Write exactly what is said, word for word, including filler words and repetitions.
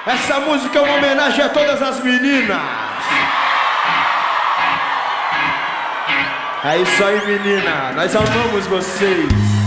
Essa música é uma homenagem a todas as meninas. É isso aí, menina. Nós amamos vocês.